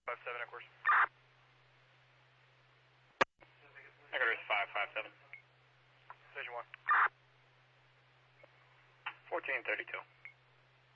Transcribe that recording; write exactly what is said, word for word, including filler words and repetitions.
five seven, of course. Ecuador is five five seven. Station one. fourteen thirty-two.